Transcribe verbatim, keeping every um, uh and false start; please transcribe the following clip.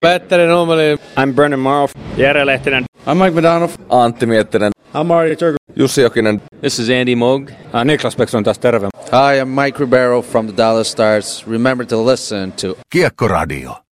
Petteri Nummeli. I'm Brennan Morrow. Jere Lehtinen. I'm Mike Madonov. Antti Miettinen. I'm Mario Turku. Jussi Jokinen. This is Andy Moog. Uh, Niklas Bäckström taas terve. Hi, I'm Mike Ribeiro from the Dallas Stars. Remember to listen to Kiekkoradio.